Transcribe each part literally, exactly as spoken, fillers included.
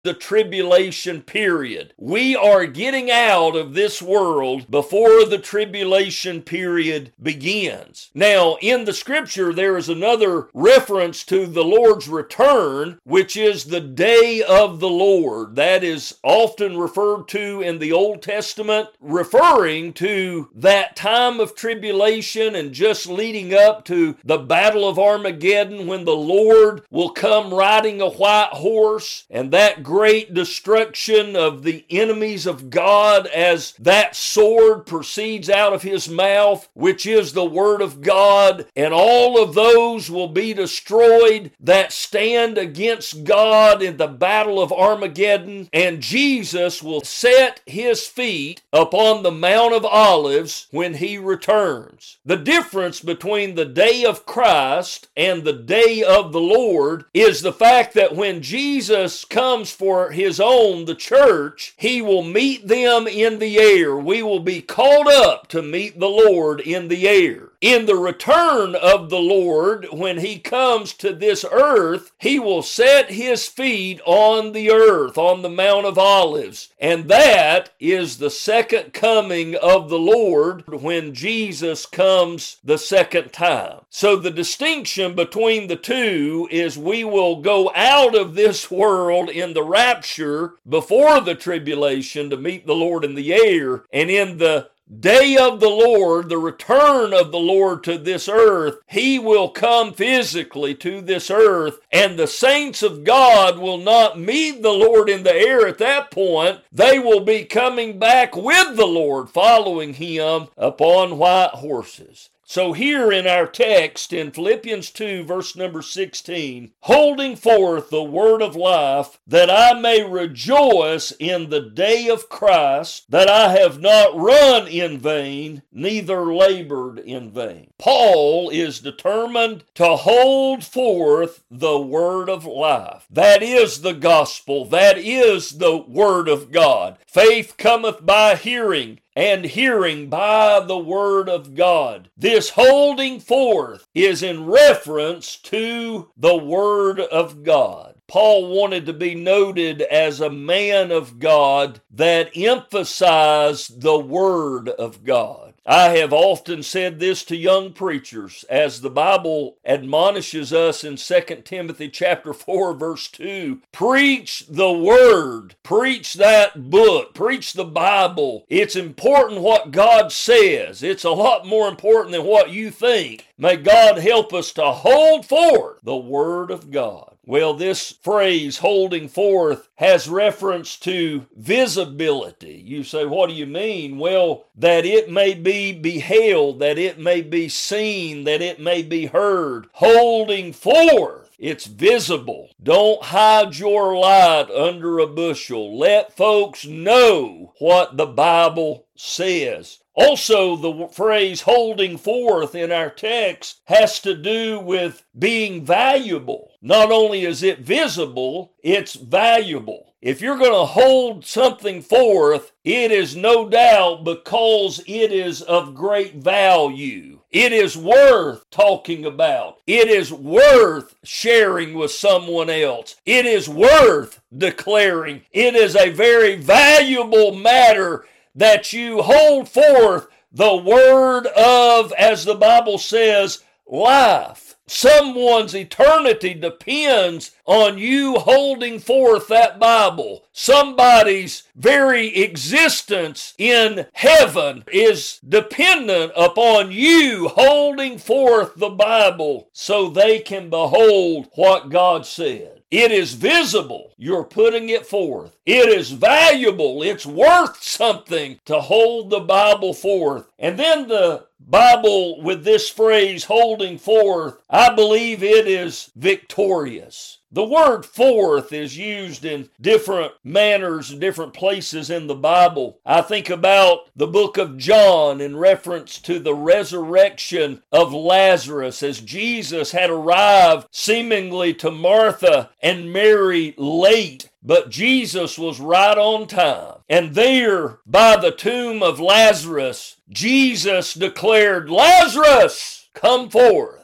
the tribulation period. We are getting out of this world before the tribulation period begins. Now, in the scripture, there is another reference to the Lord's return, which is the day of the Lord. That is often referred to in the Old Testament, referring to that time of tribulation and just leading up to the battle of Armageddon, when the Lord will come riding a white horse, and that great destruction of the enemies of God as that sword proceeds out of his mouth, which is the word of God, and all of those will be destroyed that stand against God in the battle of Armageddon, and Jesus will set his feet upon the Mount of Olives when he returns. The difference between the day of Christ and the day of the Lord is the fact that when Jesus comes for his own, the church, he will meet them in the air. We will be caught up to meet the Lord in the air. In the return of the Lord, when he comes to this earth, he will set his feet on the earth, on the Mount of Olives. And that is the second coming of the Lord, when Jesus comes the second time. So the distinction between the two is we will go out of this world in the rapture before the tribulation to meet the Lord in the air, and in the day of the Lord, the return of the Lord to this earth, he will come physically to this earth, and the saints of God will not meet the Lord in the air at that point. They will be coming back with the Lord, following him upon white horses. So here in our text in Philippians two, verse number sixteen, holding forth the word of life, that I may rejoice in the day of Christ, that I have not run in vain, neither labored in vain. Paul is determined to hold forth the word of life. That is the gospel. That is the word of God. Faith cometh by hearing, and hearing by the word of God. This holding forth is in reference to the word of God. Paul wanted to be noted as a man of God that emphasized the word of God. I have often said this to young preachers, as the Bible admonishes us in Second Timothy chapter four, verse two, preach the word, preach that book, preach the Bible. It's important what God says. It's a lot more important than what you think. May God help us to hold forth the word of God. Well, this phrase, holding forth, has reference to visibility. You say, what do you mean? Well, that it may be beheld, that it may be seen, that it may be heard. Holding forth. It's visible. Don't hide your light under a bushel. Let folks know what the Bible says. Also, the phrase holding forth in our text has to do with being valuable. Not only is it visible, it's valuable. If you're going to hold something forth, it is no doubt because it is of great value. It is worth talking about. It is worth sharing with someone else. It is worth declaring. It is a very valuable matter that you hold forth the word of, as the Bible says, life. Someone's eternity depends on you holding forth that Bible. Somebody's very existence in heaven is dependent upon you holding forth the Bible so they can behold what God said. It is visible. You're putting it forth. It is valuable. It's worth something to hold the Bible forth. And then the Bible, with this phrase, holding forth, I believe it is victorious. The word forth is used in different manners, different places in the Bible. I think about the book of John in reference to the resurrection of Lazarus, as Jesus had arrived seemingly to Martha and Mary late, but Jesus was right on time. And there, by the tomb of Lazarus, Jesus declared, "Lazarus, come forth."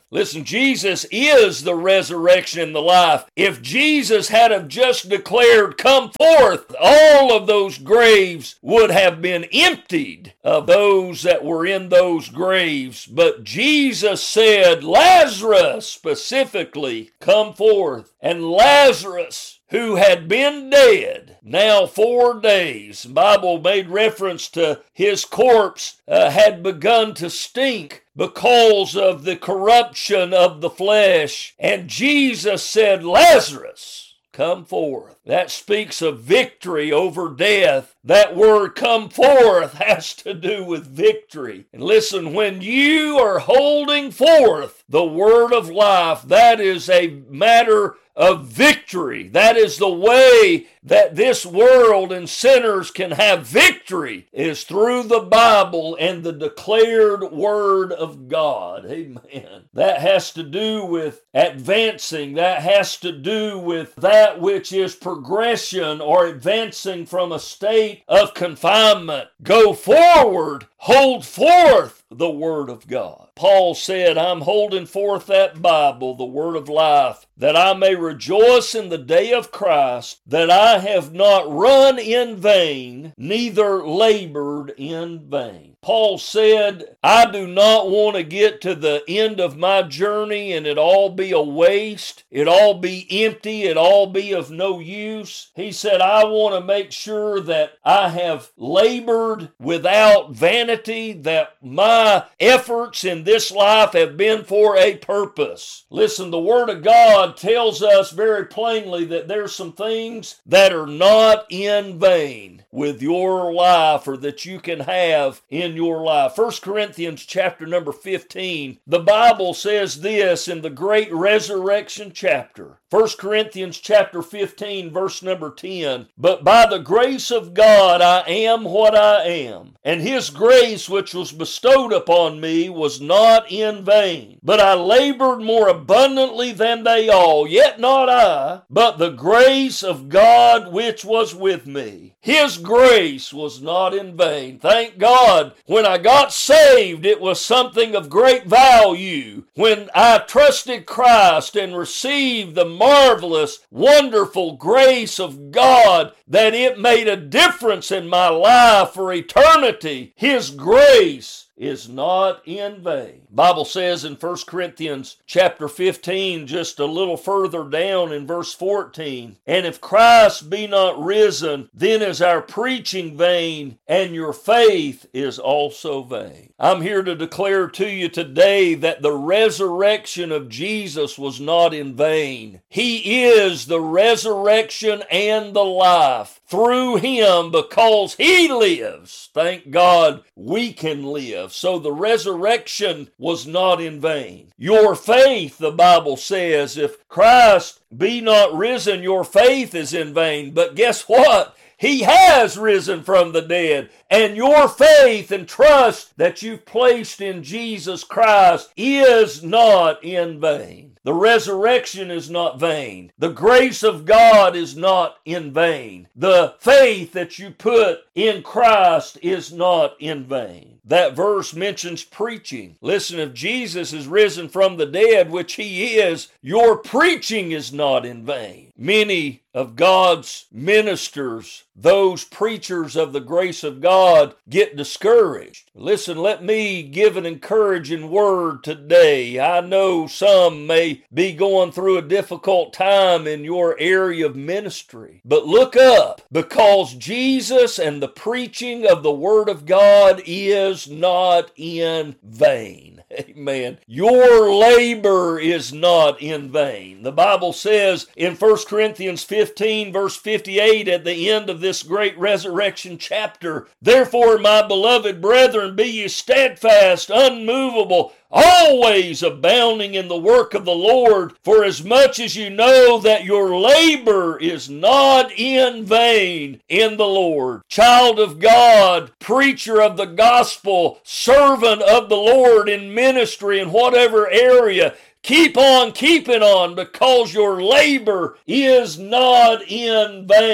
Listen, Jesus is the resurrection and the life. If Jesus had have just declared, come forth, all of those graves would have been emptied of those that were in those graves. But Jesus said, Lazarus specifically, come forth. And Lazarus, who had been dead now four days, the Bible made reference to his corpse, uh, had begun to stink because of the corruption of the flesh. And Jesus said, Lazarus, come forth. That speaks of victory over death. That word come forth has to do with victory. And listen, when you are holding forth the word of life, that is a matter of victory. That is the way that this world and sinners can have victory, is through the Bible and the declared word of God. Amen. That has to do with advancing. That has to do with that which is progression or advancing from a state of confinement. Go forward, hold forth the word of God. Paul said, I'm holding forth that Bible, the word of life, that I may rejoice in the day of Christ, that I have not run in vain, neither labored in vain. Paul said, I do not want to get to the end of my journey and it all be a waste, it all be empty, it all be of no use. He said, I want to make sure that I have labored without vanity, that my efforts in this life have been for a purpose. Listen, the Word of God tells us very plainly that there's some things that are not in vain with your life, or that you can have in your life. First Corinthians chapter number fifteen, the Bible says this in the great resurrection chapter. First Corinthians chapter fifteen, verse number ten, but by the grace of God I am what I am, and his grace which was bestowed upon me was not in vain. But I labored more abundantly than they all, yet not I, but the grace of God which was with me. His grace was not in vain. Thank God, when I got saved, it was something of great value. When I trusted Christ and received the marvelous, wonderful grace of God, that it made a difference in my life for eternity. His grace is not in vain. Bible says in First Corinthians chapter fifteen, just a little further down in verse fourteen, and if Christ be not risen, then is our preaching vain, and your faith is also vain. I'm here to declare to you today that the resurrection of Jesus was not in vain. He is the resurrection and the life. Through him, because he lives, thank God we can live. So the resurrection was not in vain. Your faith, the Bible says, if Christ be not risen, your faith is in vain. But guess what? He has risen from the dead, and your faith and trust that you've placed in Jesus Christ is not in vain. The resurrection is not vain. The grace of God is not in vain. The faith that you put in Christ is not in vain. That verse mentions preaching. Listen, if Jesus is risen from the dead, which he is, your preaching is not in vain. Many of God's ministers, those preachers of the grace of God, get discouraged. Listen, let me give an encouraging word today. I know some may be going through a difficult time in your area of ministry, but look up, because Jesus and the preaching of the Word of God is not in vain. Amen. Your labor is not in vain. The Bible says in First Corinthians fifteen, verse fifty-eight, at the end of this great resurrection chapter, therefore, my beloved brethren, be ye steadfast, unmovable, always abounding in the work of the Lord, for as much as you know that your labor is not in vain in the Lord. Child of God, preacher of the gospel, servant of the Lord in ministry in whatever area, keep on keeping on, because your labor is not in vain.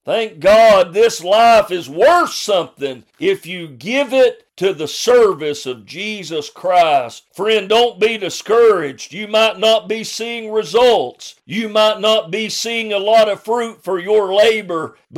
Thank God this life is worth something if you give it to the service of Jesus Christ. Friend, don't be discouraged. You might not be seeing results. You might not be seeing a lot of fruit for your labor,